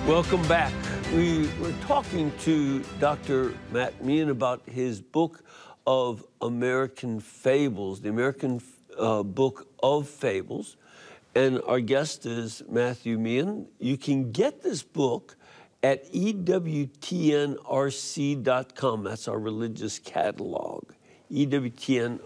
Welcome back. We were talking to Dr. Matt Meehan about his book of American Fables, the American Book of Fables. And our guest is Matthew Meehan. You can get this book at EWTNRC.com. That's our religious catalog, EWTNRC.com.